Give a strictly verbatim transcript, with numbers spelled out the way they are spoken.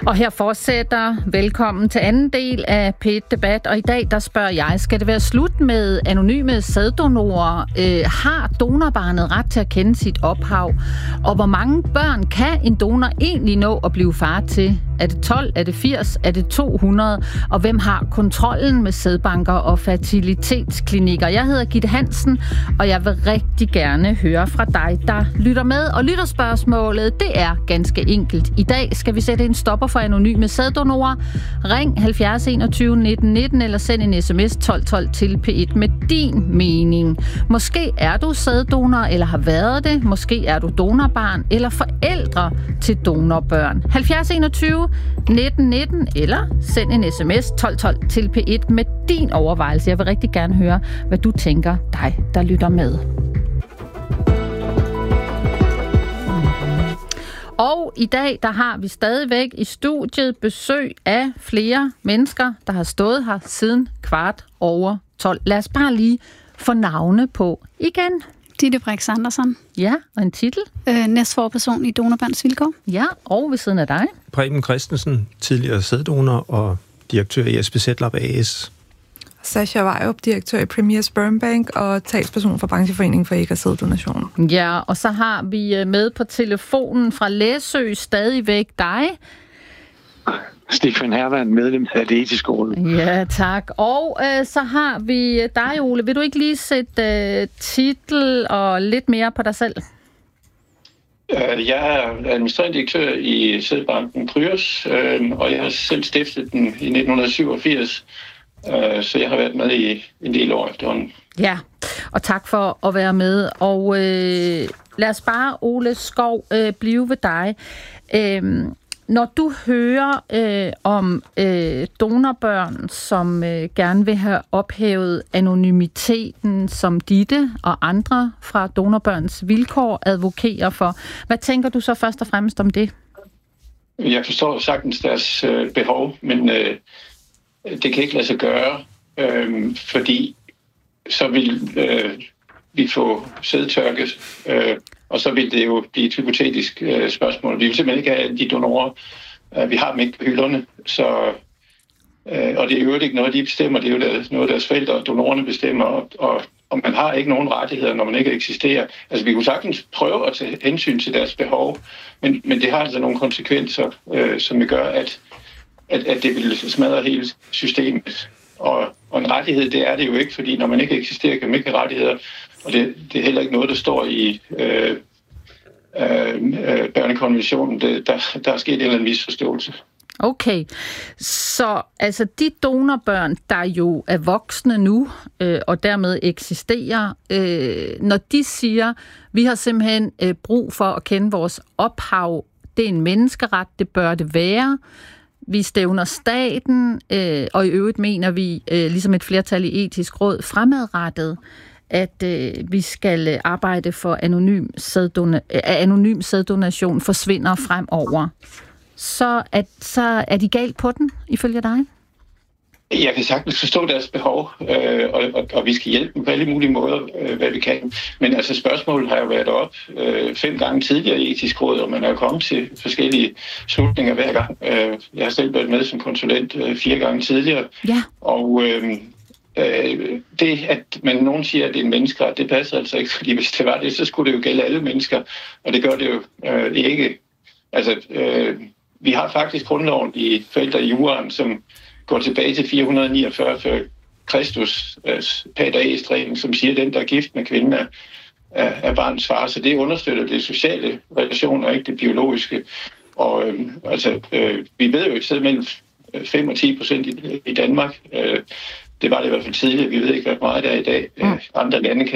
Og her fortsætter velkommen til anden del af P et Debat. Og i dag, der spørger jeg, skal det være slut med anonyme sæddonorer? Øh, har donorbarnet ret til at kende sit ophav? Og hvor mange børn kan en donor egentlig nå at blive far til? Er det tolv? Er det firs? Er det to hundrede? Og hvem har kontrollen med sædbanker og fertilitetsklinikker? Jeg hedder Gitte Hansen, og jeg vil rigtig gerne høre fra dig, der lytter med. Og lytterspørgsmålet, det er ganske enkelt. I dag skal vi sætte en stopper for anonyme sæddonorer. Ring halvfjerds enogtyve nitten nitten eller send en sms tolv tolv til P et med din mening. Måske er du sæddonor eller har været det. Måske er du donorbarn eller forældre til donorbørn. halvfjerds enogtyve nitten nitten eller send en sms tolv tolv til P et med din overvejelse. Jeg vil rigtig gerne høre, hvad du tænker, dig der lytter med. Og i dag, der har vi stadigvæk i studiet besøg af flere mennesker, der har stået her siden kvart over tolv. Lad os bare lige få navne på igen. Ditte Brix Andersen. Ja, og en titel? Øh, næstforperson i Donorbørns Vilkår. Ja, og ved siden af dig? Preben Christensen, tidligere sæddonor og direktør i S P Z Lab A S. Sascha Vejrup, direktør i Premier Sperm Bank og talsperson for Brancheforeningen for Æg- og Sæddonation. Ja, og så har vi med på telefonen fra Læsø stadigvæk dig. Stefan Hervand, medlem af Det Etiske Råd. Ja, tak. Og øh, så har vi dig, Ole. Vil du ikke lige sætte øh, titel og lidt mere på dig selv? Jeg er administrerende direktør i sædbanken Kryos, og jeg har selv stiftet den i nitten syvogfirs. Så jeg har været med i en del år efterhånden. Ja, og tak for at være med. Og øh, lad os bare, Ole Skov, øh, blive ved dig. Øh, når du hører øh, om øh, donorbørn, som øh, gerne vil have ophævet anonymiteten, som Ditte og andre fra Donorbørns Vilkår advokerer for, hvad tænker du så først og fremmest om det? Jeg forstår sagtens deres øh, behov, men øh, det kan ikke lade sig gøre, øh, fordi så vil øh, vi få sædtørke, øh, og så vil det jo blive et hypotetisk øh, spørgsmål. Vi vil simpelthen ikke have de donorer. Øh, vi har dem ikke på hylderne, så, øh, og det er jo ikke noget, de bestemmer. Det er jo der, noget, deres forældre og donorerne bestemmer, og, og, og man har ikke nogen rettigheder, når man ikke eksisterer. Altså, vi kunne sagtens prøve at tage hensyn til deres behov, men, men det har altså nogle konsekvenser, øh, som gør, at At, at det vil smadre hele systemet. Og, og en rettighed, det er det jo ikke, fordi når man ikke eksisterer, kan man ikke have rettigheder. Og det, det er heller ikke noget, der står i øh, øh, børnekonventionen. Det, der, der er sket en eller anden misforståelse. Okay, så altså de donorbørn, der jo er voksne nu, øh, og dermed eksisterer, øh, når de siger, vi har simpelthen øh, brug for at kende vores ophav, det er en menneskeret, det bør det være. Vi stævner staten, øh, og i øvrigt mener vi, øh, ligesom et flertal i Etisk Råd, fremadrettet, at øh, vi skal arbejde for anonym, sæddona- øh, anonym sæddonation forsvinder fremover. Så, at, så er de galt på den, ifølge dig? Jeg kan sagtens forstå deres behov, øh, og, og, og vi skal hjælpe dem på alle mulige måder, øh, hvad vi kan. Men altså spørgsmålet har jo været op øh, fem gange tidligere i Etisk Råd, og man er jo kommet til forskellige slutninger hver gang. Øh, jeg har selv været med som konsulent øh, fire gange tidligere. Ja. Og øh, øh, det, at man nogen siger, at det er en menneskeret, det passer altså ikke, fordi hvis det var det, så skulle det jo gælde alle mennesker, og det gør det jo øh, ikke. Altså, øh, vi har faktisk grundloven i forældre i juraen, som går tilbage til fire hundrede niogfyrre før Kristus, pater Estren, som siger, at den, der er gift med kvinden, er, er barnets far. Så det understøtter det sociale relationer, ikke det biologiske. Og øh, altså, øh, vi ved jo et sted mellem fem og ti procent i, i Danmark. Øh, det var det i hvert fald tidligere. Vi ved ikke, hvor meget der er i dag. Øh, andre lande kan